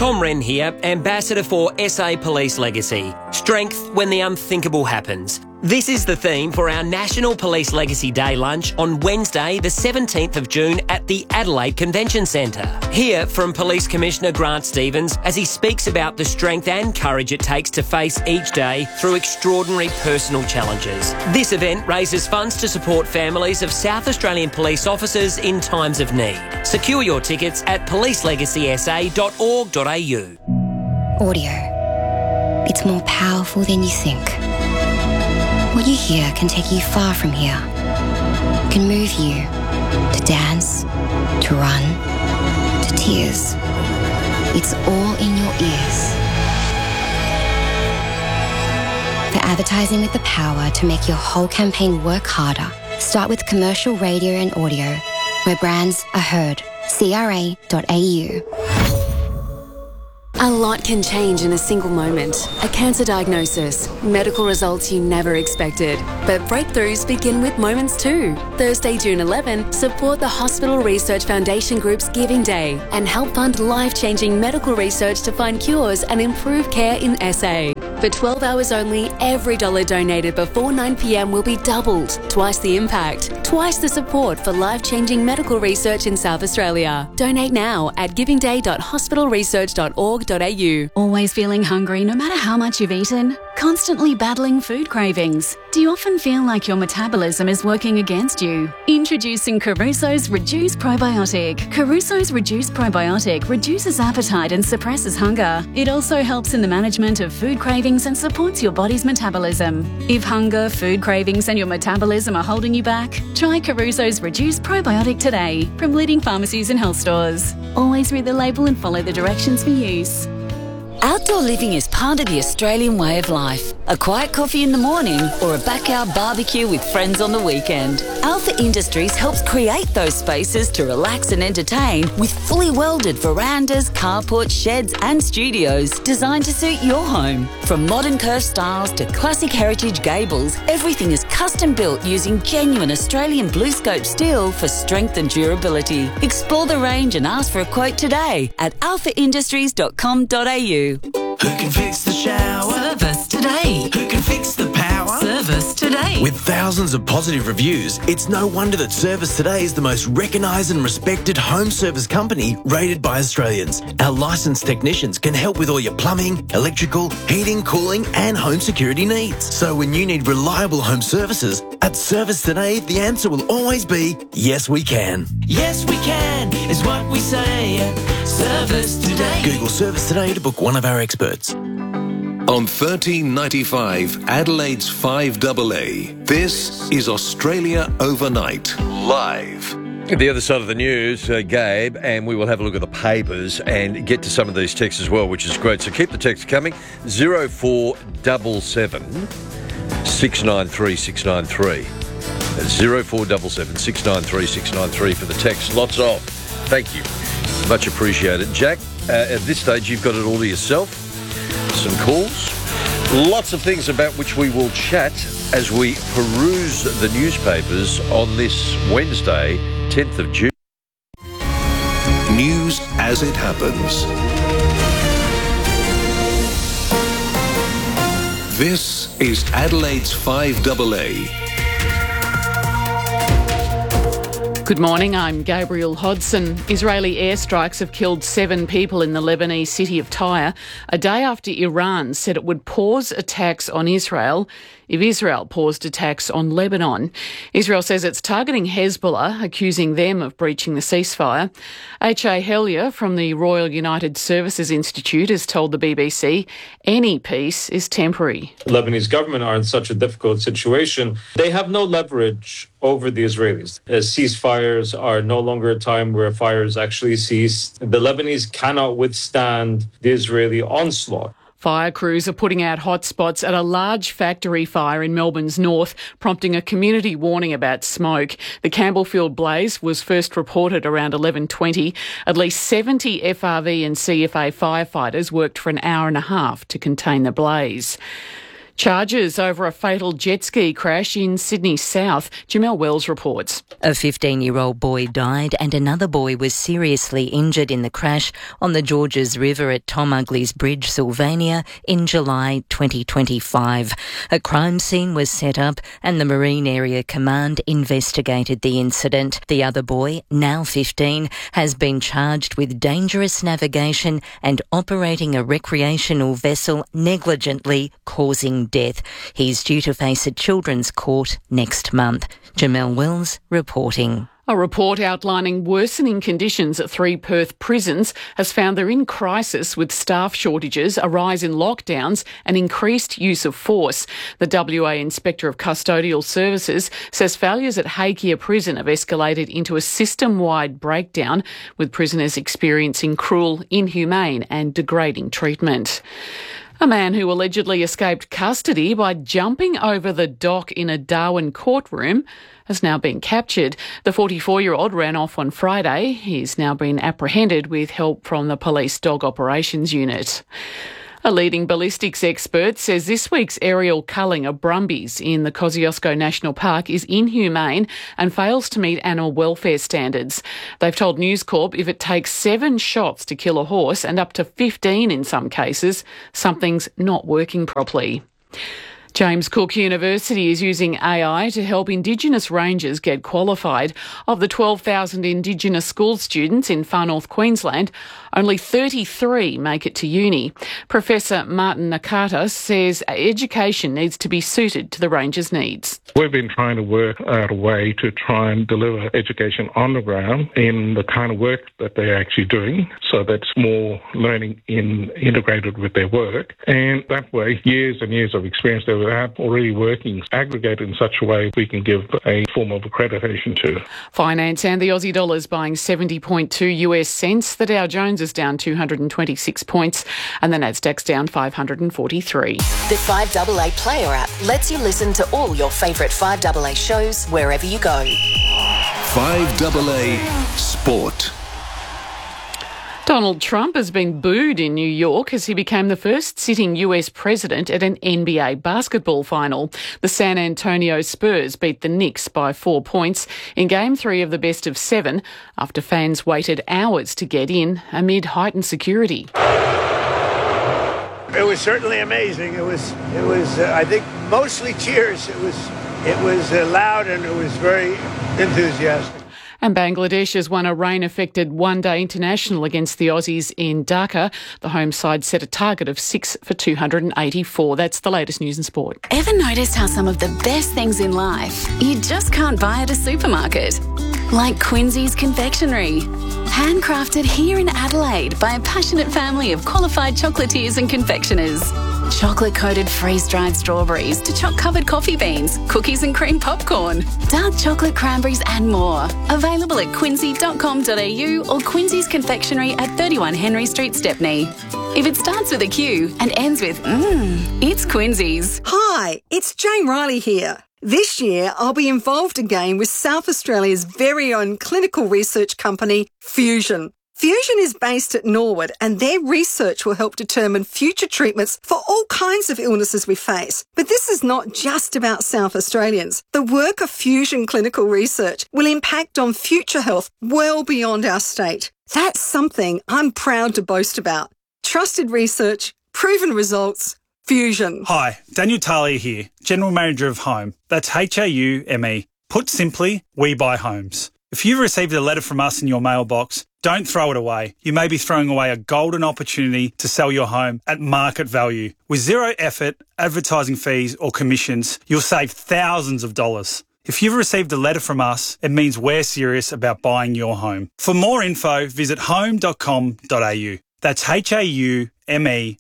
Tom Wren here, Ambassador for SA Police Legacy. Strength when the unthinkable happens. This is the theme for our National Police Legacy Day lunch on Wednesday, the 17th of June at the Adelaide Convention Centre. Hear from Police Commissioner Grant Stevens as he speaks about the strength and courage it takes to face each day through extraordinary personal challenges. This event raises funds to support families of South Australian police officers in times of need. Secure your tickets at policelegacysa.org.au. Audio. It's more powerful than you think. What you hear can take you far from here. It can move you to dance, to run, to tears. It's all in your ears. For advertising with the power to make your whole campaign work harder, start with commercial radio and audio, where brands are heard. CRA.au. A lot can change in a single moment. A cancer diagnosis, medical results you never expected. But breakthroughs begin with moments too. Thursday, June 11, support the Hospital Research Foundation Group's Giving Day and help fund life-changing medical research to find cures and improve care in SA. For 12 hours only, every dollar donated before 9 p.m. will be doubled. Twice the impact, twice the support for life-changing medical research in South Australia. Donate now at givingday.hospitalresearch.org.au. Always feeling hungry no matter how much you've eaten? Constantly battling food cravings? Do you often feel like your metabolism is working against you? Introducing Caruso's Reduce Probiotic. Caruso's Reduce Probiotic reduces appetite and suppresses hunger. It also helps in the management of food cravings and supports your body's metabolism. If hunger, food cravings and your metabolism are holding you back, try Caruso's Reduce Probiotic today from leading pharmacies and health stores. Always read the label and follow the directions for use. Outdoor living is part of the Australian way of life. A quiet coffee in the morning or a backyard barbecue with friends on the weekend. Alpha Industries helps create those spaces to relax and entertain with fully welded verandas, carports, sheds and studios designed to suit your home. From modern curved styles to classic heritage gables, everything is custom built using genuine Australian BlueScope steel for strength and durability. Explore the range and ask for a quote today at alphaindustries.com.au. Who can fix the shower? Service today. Who can fix the power? Service today. With thousands of positive reviews, it's no wonder that Service Today is the most recognised and respected home service company rated by Australians. Our licensed technicians can help with all your plumbing, electrical, heating, cooling and home security needs. So when you need reliable home services, at Service Today, the answer will always be, yes we can. Yes we can is what we say at Service Today. Google Service Today to book one of our experts. On 1395 Adelaide's 5AA, this is Australia Overnight, live. At the other side of the news, Gabe, and we will have a look at the papers and get to some of these texts as well, which is great. So keep the texts coming. 0477 693 693. 0477 693 693 for the text. Lots of. Thank you. Much appreciated. Jack, at this stage, you've got it all to yourself. Some calls. Lots of things about which we will chat as we peruse the newspapers on this Wednesday, 10th of June. News as it happens. This is Adelaide's 5AA. Good morning, I'm Gabriel Hodson. Israeli airstrikes have killed 7 people in the Lebanese city of Tyre, a day after Iran said it would pause attacks on Israel if Israel paused attacks on Lebanon. Israel says it's targeting Hezbollah, accusing them of breaching the ceasefire. H.A. Hellier from the Royal United Services Institute has told the BBC any peace is temporary. The Lebanese government are in such a difficult situation. They have no leverage over the Israelis. Ceasefires are no longer a time where fires actually cease. The Lebanese cannot withstand the Israeli onslaught. Fire crews are putting out hotspots at a large factory fire in Melbourne's north, prompting a community warning about smoke. The Campbellfield blaze was first reported around 11:20. At least 70 FRV and CFA firefighters worked for an hour and a half to contain the blaze. Charges over a fatal jet ski crash in Sydney South. Jamelle Wells reports. A 15-year-old boy died and another boy was seriously injured in the crash on the Georges River at Tom Ugley's Bridge, Sylvania, in July 2025. A crime scene was set up and the Marine Area Command investigated the incident. The other boy, now 15, has been charged with dangerous navigation and operating a recreational vessel negligently causing death. He's due to face a children's court next month. Jamelle Wells reporting. A report outlining worsening conditions at 3 Perth prisons has found they're in crisis with staff shortages, a rise in lockdowns and increased use of force. The WA Inspector of Custodial Services says failures at Hakea Prison have escalated into a system-wide breakdown, with prisoners experiencing cruel, inhumane and degrading treatment. A man who allegedly escaped custody by jumping over the dock in a Darwin courtroom has now been captured. The 44-year-old ran off on Friday. He's now been apprehended with help from the Police Dog Operations Unit. A leading ballistics expert says this week's aerial culling of brumbies in the Kosciuszko National Park is inhumane and fails to meet animal welfare standards. They've told News Corp if it takes 7 shots to kill a horse, and up to 15 in some cases, something's not working properly. James Cook University is using AI to help Indigenous rangers get qualified. Of the 12,000 Indigenous school students in Far North Queensland, only 33 make it to uni. Professor Martin Nakata says education needs to be suited to the rangers' needs. We've been trying to work out a way to try and deliver education on the ground in the kind of work that they're actually doing, so that's more learning integrated with their work. And that way, years and years of experience they have already working aggregated in such a way we can give a form of accreditation to. Finance and the Aussie dollar is buying 70.2 US cents. The Dow Jones is down 226 points and the Nasdaq's down 543. The 5AA Player app lets you listen to all your favourite 5AA shows wherever you go. 5AA Sport. Donald Trump has been booed in New York as he became the first sitting US president at an NBA basketball final. The San Antonio Spurs beat the Knicks by 4 points in Game 3 of the best of 7 after fans waited hours to get in amid heightened security. It was certainly amazing. It was. I think mostly cheers. It was loud and it was very enthusiastic. And Bangladesh has won a rain-affected one-day international against the Aussies in Dhaka. The home side set a target of 6 for 284. That's the latest news and sport. Ever noticed how some of the best things in life you just can't buy at a supermarket? Like Quincy's Confectionery. Handcrafted here in Adelaide by a passionate family of qualified chocolatiers and confectioners. Chocolate-coated freeze-dried strawberries to choc-covered coffee beans, cookies and cream popcorn, dark chocolate cranberries and more. Available at quincy.com.au or Quincy's Confectionery at 31 Henry Street, Stepney. If it starts with a Q and ends with it's Quincy's. Hi, it's Jane Riley here. This year, I'll be involved again with South Australia's very own clinical research company, Fusion. Fusion is based at Norwood and their research will help determine future treatments for all kinds of illnesses we face. But this is not just about South Australians. The work of Fusion Clinical Research will impact on future health well beyond our state. That's something I'm proud to boast about. Trusted research, proven results, Fusion. Hi, Daniel Talia here, General Manager of Home. That's HAUME. Put simply, we buy homes. If you've received a letter from us in your mailbox, don't throw it away. You may be throwing away a golden opportunity to sell your home at market value. With zero effort, advertising fees or commissions, you'll save thousands of dollars. If you've received a letter from us, it means we're serious about buying your home. For more info, visit home.com.au. That's HAUME.com.au.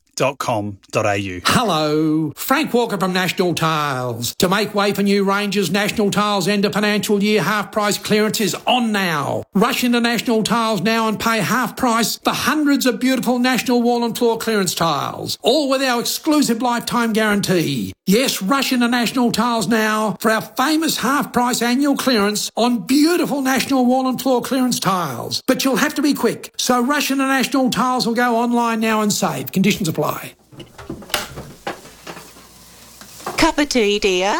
Hello, Frank Walker from National Tiles. To make way for new ranges, National Tiles end of financial year half price clearance is on now. Rush into National Tiles now and pay half price for hundreds of beautiful National wall and floor clearance tiles, all with our exclusive lifetime guarantee. Yes, rush into National Tiles now for our famous half price annual clearance on beautiful National wall and floor clearance tiles. But you'll have to be quick, so rush into National Tiles or go online now and save. Conditions apply. Cup of tea, dear?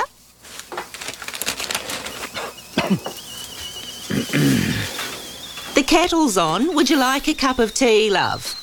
The kettle's on. Would you like a cup of tea, love?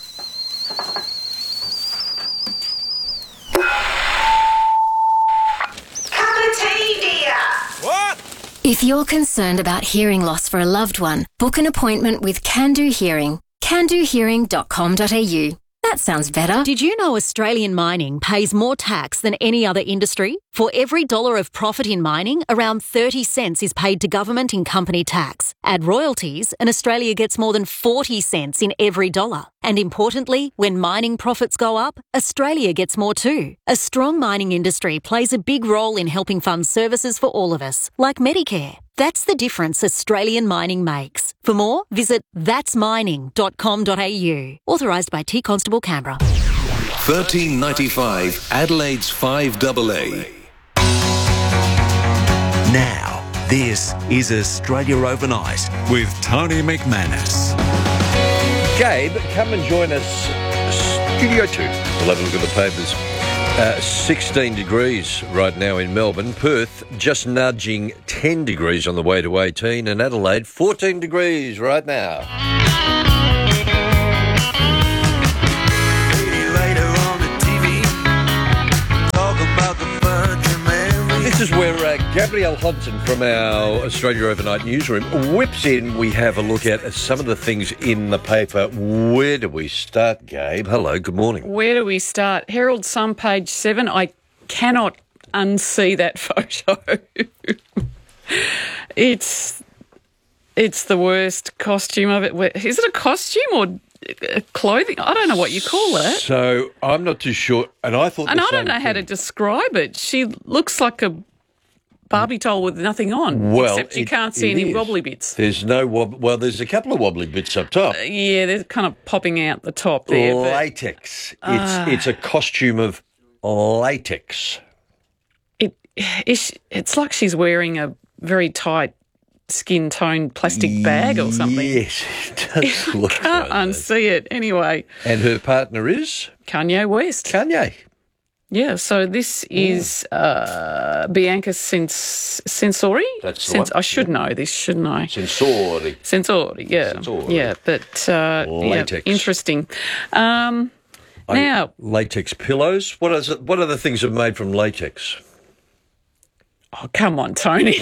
Cup of tea, dear. What? If you're concerned about hearing loss for a loved one, book an appointment with Can Do Hearing. candohearing.com.au. That sounds better. Did you know Australian mining pays more tax than any other industry? For every dollar of profit in mining, around 30 cents is paid to government in company tax. Add royalties, and Australia gets more than 40 cents in every dollar. And importantly, when mining profits go up, Australia gets more too. A strong mining industry plays a big role in helping fund services for all of us, like Medicare. That's the difference Australian mining makes. For more, visit thatsmining.com.au. Authorised by T Constable Canberra. 1395 Adelaide's 5AA. Now, this is Australia Overnight with Tony McManus. Gabe, come and join us. Studio 2. We'll have a look at the papers. 16 degrees right now in Melbourne. Perth just nudging 10 degrees on the way to 18. And Adelaide, 14 degrees right now. This is where Gabrielle Hodson from our Australia Overnight newsroom whips in. We have a look at some of the things in the paper. Where do we start, Gabe? Hello, good morning. Where do we start? Herald Sun, page 7. I cannot unsee that photo. It's the worst costume of it. Is it a costume or clothing? I don't know what you call it. So I'm not too sure. And I thought, and I don't know how to describe it. She looks like a Barbie doll with nothing on, except you can't see any wobbly bits. There's no well, there's a couple of wobbly bits up top. Yeah, they're kind of popping out the top there. Latex. It's a costume of latex. It's like she's wearing a very tight skin-toned plastic bag or something. Yes, it does look Can't unsee it. Anyway. And her partner is? Kanye West. Kanye. Yeah, so this is Bianca Censori. That's the one. I should know this, shouldn't I? Censori, yeah. Censori. Yeah, but latex. Yeah, interesting. Now, latex pillows. What other things are made from latex? Oh, come on, Tony.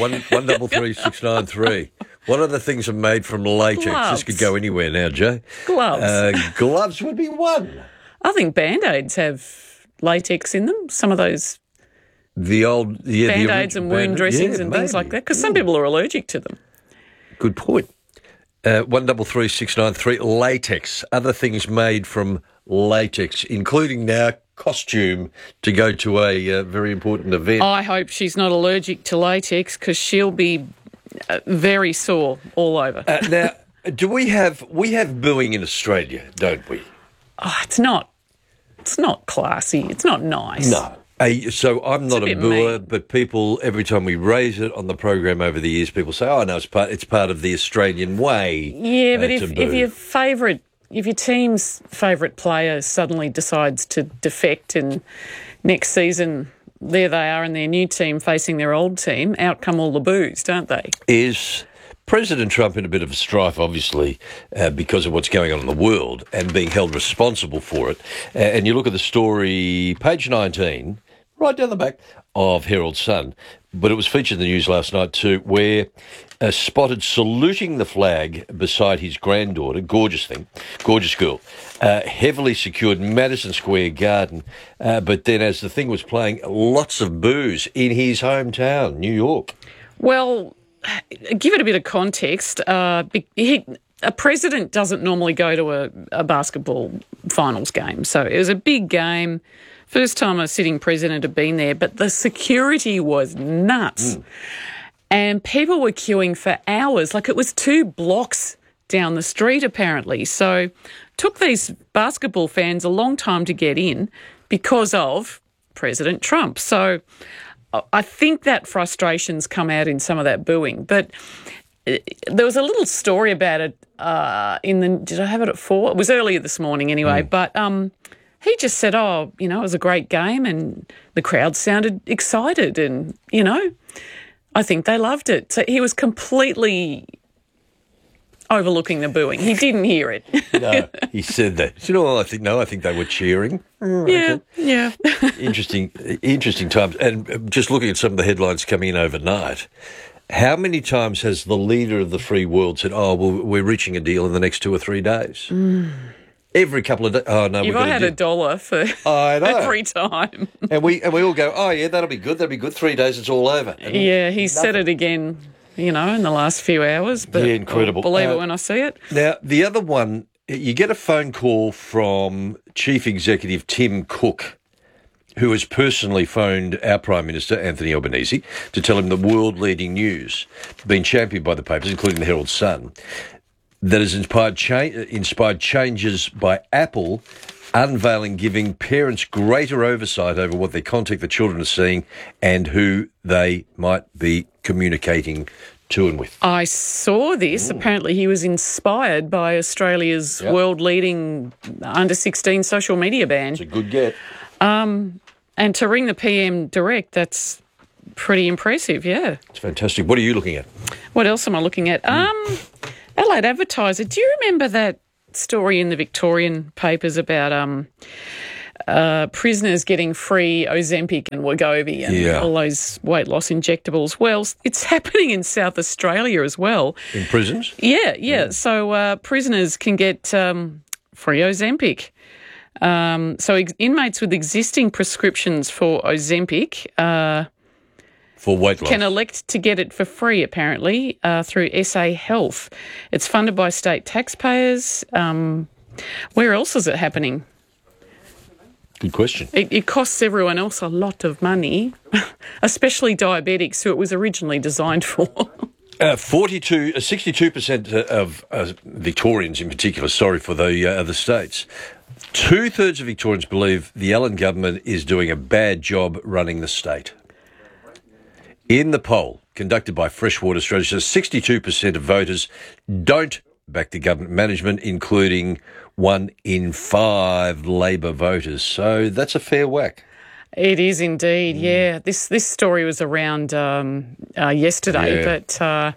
133693. What other things are made from latex? Gloves. This could go anywhere now, Jay. Gloves. Gloves would be one. I think Band-Aids have latex in them. Some of those Band-Aids and wound dressings and things like that, because some people are allergic to them. Good point. 133693, latex. Other things made from latex, including now costume to go to a very important event. I hope she's not allergic to latex, because she'll be very sore all over. Now, we have booing in Australia, don't we? Oh, it's not classy. It's not nice. No. So I'm not a booer, but people, every time we raise it on the program over the years, people say, "Oh no, it's part of the Australian way." Yeah, but if your team's favourite player suddenly decides to defect, and next season there they are in their new team facing their old team, out come all the boos, don't they? Is President Trump in a bit of a strife, obviously, because of what's going on in the world and being held responsible for it. And you look at the story, page 19, right down the back of Herald Sun, but it was featured in the news last night too, where spotted saluting the flag beside his granddaughter, gorgeous girl, heavily secured Madison Square Garden, but then as the thing was playing, lots of boos in his hometown, New York. Well, give it a bit of context. A president doesn't normally go to a basketball finals game. So it was a big game. First time a sitting president had been there, but the security was nuts. And people were queuing for hours. Like, it was 2 blocks down the street, apparently. So it took these basketball fans a long time to get in because of President Trump. So I think that frustration's come out in some of that booing. But there was a little story about it did I have it at 4? It was earlier this morning anyway. But he just said, oh, it was a great game and the crowd sounded excited and, I think they loved it. So he was completely overlooking the booing. He didn't hear it. No, he said that. I think they were cheering. Yeah. Interesting times. And just looking at some of the headlines coming in overnight, how many times has the leader of the free world said, oh, well, we're reaching a deal in the next 2 or 3 days? Every couple of days. Oh, no, if I had $1 for I know. every time. And we all go, oh, yeah, that'll be good. 3 days, it's all over. And he said it again, in the last few hours. But yeah, incredible. I'll believe it when I see it. Now, the other one, you get a phone call from Chief Executive Tim Cook, who has personally phoned our Prime Minister, Anthony Albanese, to tell him the world-leading news, being championed by the papers, including the Herald Sun, that has inspired changes by Apple, unveiling giving parents greater oversight over what their content the children are seeing and who they might be communicating to and with. I saw this. Apparently he was inspired by Australia's world-leading under-16 social media ban. It's a good get. And to ring the PM direct, that's pretty impressive, yeah. It's fantastic. What are you looking at? What else am I looking at? Adelaide Advertiser. Do you remember that story in the Victorian papers about prisoners getting free Ozempic and Wegovy and all those weight loss injectables? Well, it's happening in South Australia as well. In prisons? Yeah. So prisoners can get free Ozempic. So inmates with existing prescriptions for Ozempic for weight loss can elect to get it for free, apparently, through SA Health. It's funded by state taxpayers. Where else is it happening? Good question. It costs everyone else a lot of money, especially diabetics, who it was originally designed for. 62% of Victorians in particular, sorry for the other states, 2/3 of Victorians believe the Allen government is doing a bad job running the state. In the poll conducted by Freshwater Australia, 62% of voters don't back the government management, including 1 in 5 Labor voters. So that's a fair whack. It is indeed, yeah. This story was around yesterday, but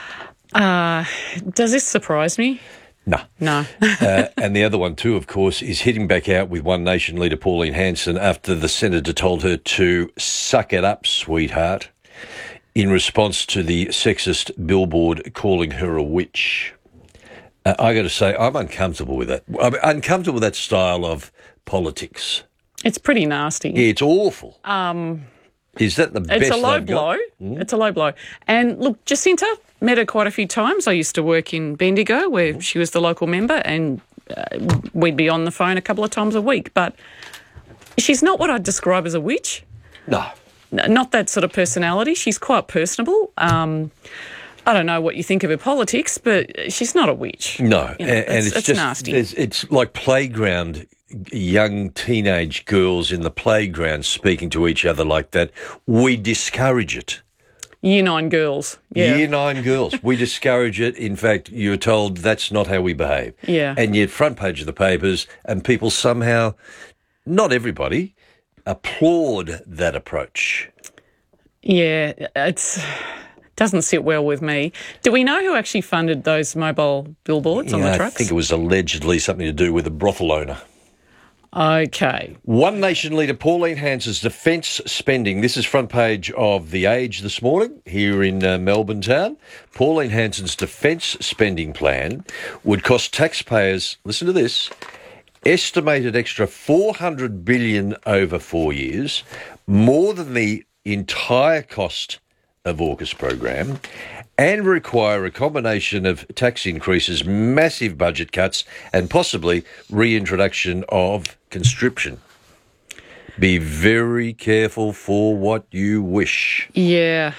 does this surprise me? No. And the other one too, of course, is hitting back out with One Nation leader Pauline Hanson after the senator told her to suck it up, sweetheart, in response to the sexist billboard calling her a witch. I got to say, I'm uncomfortable with that. I'm uncomfortable with that style of politics. It's pretty nasty. Yeah, it's awful. Is that the best? It's a low blow. It's a low blow. And look, Jacinta, met her quite a few times. I used to work in Bendigo where she was the local member, and we'd be on the phone a couple of times a week. But she's not what I'd describe as a witch. No. Not that sort of personality. She's quite personable. I don't know what you think of her politics, but she's not a witch. No, and it's just nasty. It's like playground, young teenage girls in the playground speaking to each other like that. We discourage it. Year 9 girls. Yeah. Year 9 girls. We discourage it. In fact, you're told that's not how we behave. Yeah. And yet, front page of the papers, and people somehow, not everybody, applaud that approach. Yeah, it doesn't sit well with me. Do we know who actually funded those mobile billboards on the trucks? I think it was allegedly something to do with a brothel owner. Okay. One Nation leader Pauline Hanson's defence spending. This is front page of The Age this morning here in Melbourne town. Pauline Hanson's defence spending plan would cost taxpayers, listen to this, estimated extra $400 billion over 4 years, more than the entire cost of AUKUS program, and require a combination of tax increases, massive budget cuts, and possibly reintroduction of conscription. Be very careful for what you wish. Yeah.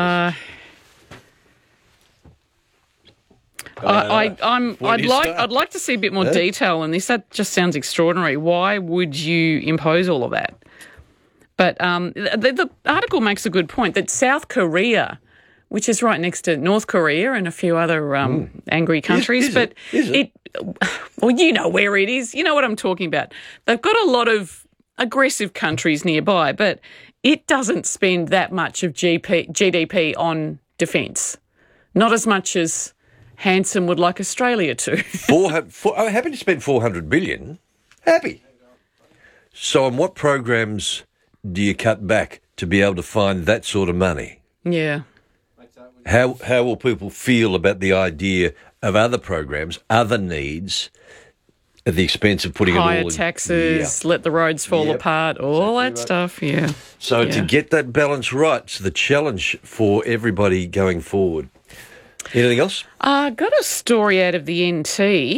I'd like to see a bit more detail in this. That just sounds extraordinary. Why would you impose all of that? But the article makes a good point that South Korea which is right next to North Korea and a few other angry countries. Is it? Well, you know where it is. You know what I'm talking about. They've got a lot of aggressive countries nearby, but it doesn't spend that much of GDP on defence. Not as much as Hanson would like Australia to. Happy to spend $400 billion. Happy. So on what programs do you cut back to be able to find that sort of money? Yeah. How will people feel about the idea of other programs, other needs, at the expense of putting higher it all in? taxes, let the roads fall apart, all that stuff, yeah. So to get that balance right, it's the challenge for everybody going forward. Anything else? I got a story out of the NT.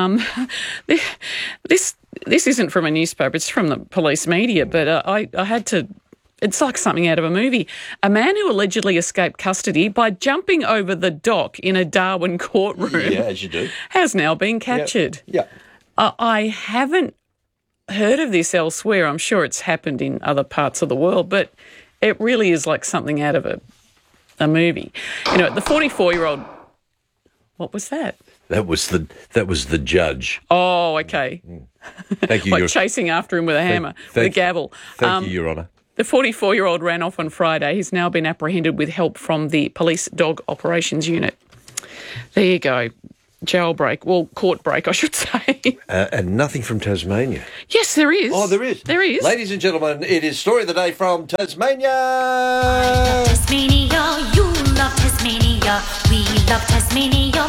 This isn't from a newspaper, it's from the police media, but I had to... It's like something out of a movie. A man who allegedly escaped custody by jumping over the dock in a Darwin courtroom, Yeah, as you do, has now been captured. Yeah. I haven't heard of this elsewhere. I'm sure it's happened in other parts of the world, but it really is like something out of a movie. You know, the 44-year-old... What was that? That was the judge. Oh, okay. Thank you. Like chasing after him with a hammer, with a gavel. Thank you, Your Honour. The 44-year-old ran off on Friday. He's now been apprehended with help from the Police Dog Operations Unit. There you go. Jailbreak. Well, court break, I should say. And nothing from Tasmania. Yes, there is. Oh, there is. There is. Ladies and gentlemen, it is Story of the Day from Tasmania. Tasmania, you love Tasmania. We love Tasmania.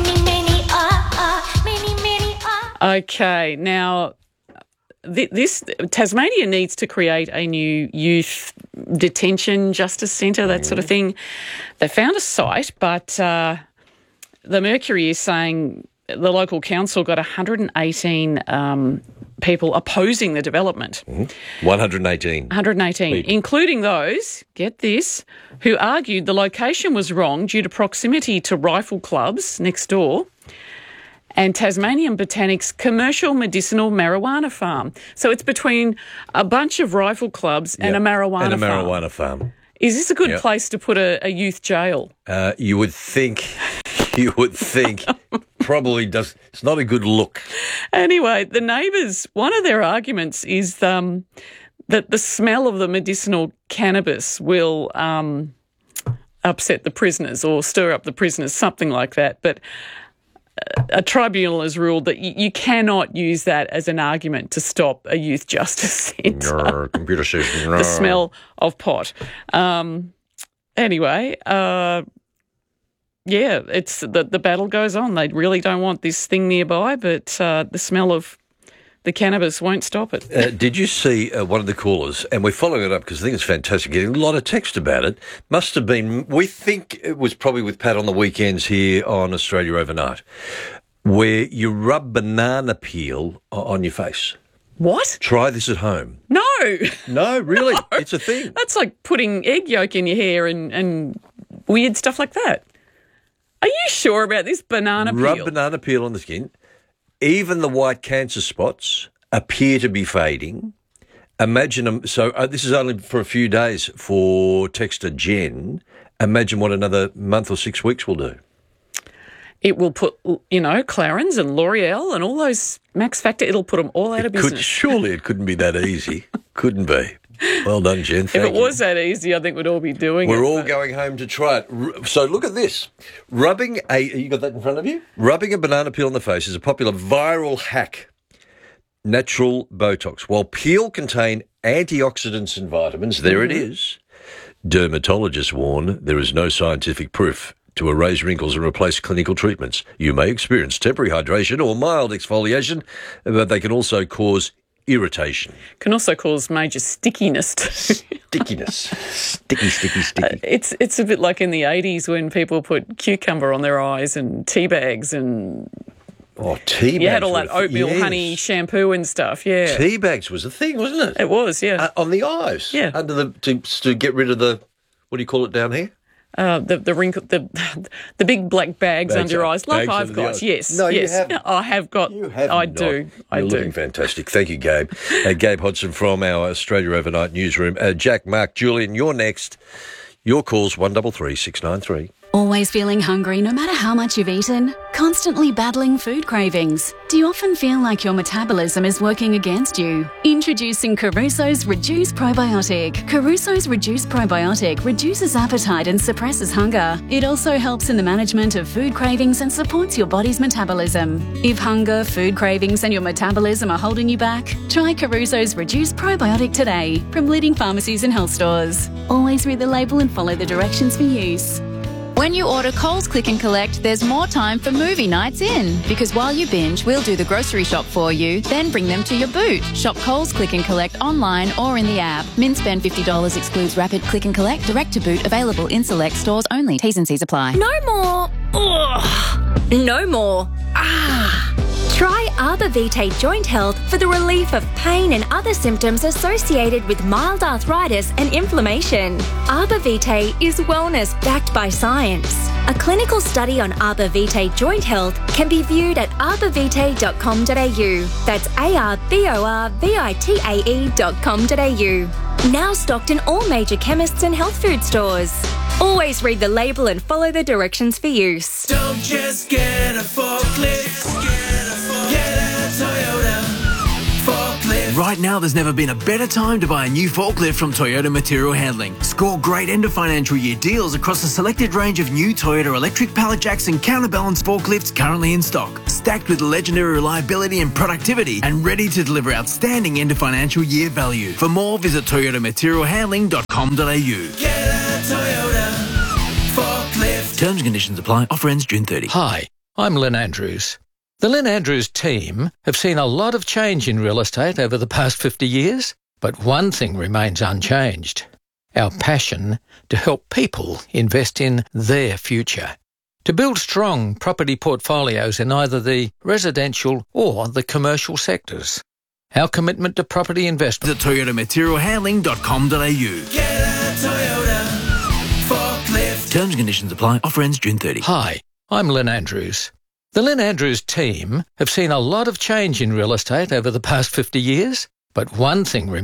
Many. Okay, now... This Tasmania needs to create a new youth detention justice centre, that sort of thing. They found a site, but the Mercury is saying the local council got 118 people opposing the development. 118. 118, people, including those, get this, who argued the location was wrong due to proximity to rifle clubs next door and Tasmanian Botanic's commercial medicinal marijuana farm. So it's between a bunch of rifle clubs and a marijuana farm. Is this a good place to put a youth jail? You would think. Probably does. It's not a good look. Anyway, the neighbours, one of their arguments is that the smell of the medicinal cannabis will upset the prisoners or stir up the prisoners, something like that. But a tribunal has ruled that you cannot use that as an argument to stop a youth justice centre. Computer says the smell of pot. Anyway, it's the battle goes on. They really don't want this thing nearby, but the smell of the cannabis won't stop it. Did you see one of the callers, and we're following it up because I think it's fantastic, getting a lot of text about it. Must have been, we think it was probably with Pat on the weekends here on Australia Overnight, where you rub banana peel on your face. What? Try this at home. No, really, it's a thing. That's like putting egg yolk in your hair and weird stuff like that. Are you sure about this banana peel? Rub banana peel on the skin. Even the white cancer spots appear to be fading. Imagine them. So this is only for a few days for texter Jen. Imagine what another month or 6 weeks will do. It will put, Clarins and L'Oreal and all those Max Factor, it'll put them all out of business. Surely it couldn't be that easy. Couldn't be. Well done, Jen. Thank you. If it was that easy, I think we'd all be doing We're all going home to try it. So look at this. You got that in front of you? Rubbing a banana peel on the face is a popular viral hack. Natural Botox. While peel contain antioxidants and vitamins, there it is. Dermatologists warn there is no scientific proof to erase wrinkles and replace clinical treatments. You may experience temporary hydration or mild exfoliation, but they can also cause irritation. Can also cause major stickiness too. Sticky. It's a bit like in the 80s when people put cucumber on their eyes and tea bags and... Oh, tea bags. You had all that oatmeal honey shampoo and stuff, yeah. Tea bags was a thing, wasn't it? It was, yeah. On the eyes? Yeah. Under to get rid of the, what do you call it down here? The wrinkle, the big black bags under your eyes, like I've got. Yes, no, yes, you haven't. I have got. You have I not. do. You're looking fantastic. Thank you, Gabe. Gabe Hodson from our Australia Overnight newsroom. Jack, Mark, Julian, you're next. Your call's 133 693. Always feeling hungry no matter how much you've eaten? Constantly battling food cravings? Do you often feel like your metabolism is working against you? Introducing Caruso's Reduce Probiotic. Caruso's Reduce Probiotic reduces appetite and suppresses hunger. It also helps in the management of food cravings and supports your body's metabolism. If hunger, food cravings and your metabolism are holding you back, try Caruso's Reduce Probiotic today from leading pharmacies and health stores. Always read the label and follow the directions for use. When you order Coles Click and Collect, there's more time for movie nights in. Because while you binge, we'll do the grocery shop for you, then bring them to your boot. Shop Coles Click and Collect online or in the app. Min spend $50 excludes rapid click and collect, direct to boot, available in select stores only. T's and C's apply. No more. Ugh. No more. Try Arbor Vitae Joint Health for the relief of pain and other symptoms associated with mild arthritis and inflammation. Arbor Vitae is wellness backed by science. A clinical study on Arbor Vitae Joint Health can be viewed at arborvitae.com.au. That's arborvitae.com.au. Now stocked in all major chemists and health food stores. Always read the label and follow the directions for use. Don't just get a forklift, get a Toyota forklift. Right now, there's never been a better time to buy a new forklift from Toyota Material Handling. Score great end of financial year deals across a selected range of new Toyota electric pallet jacks and counterbalance forklifts currently in stock. Stacked with legendary reliability and productivity and ready to deliver outstanding end of financial year value. For more, visit toyotamaterialhandling.com.au. Get a Toyota forklift. Terms and conditions apply. Offer ends June 30. Hi, I'm Lynn Andrews. The Lynn Andrews team have seen a lot of change in real estate over the past 50 years, but one thing remains unchanged: our passion to help people invest in their future, to build strong property portfolios in either the residential or the commercial sectors. Our commitment to property investment. Visit toyotamaterialhandling.com.au. Get a Toyota forklift. Terms and conditions apply. Offer ends June 30. Hi, I'm Lynn Andrews. The Lynn Andrews team have seen a lot of change in real estate over the past 50 years, but one thing remains